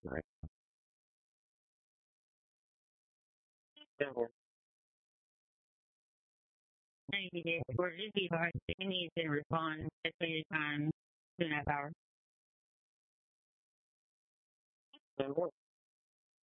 Right. So, 90 days, or just be hard. You need to respond at your time, 2.5 hours. So,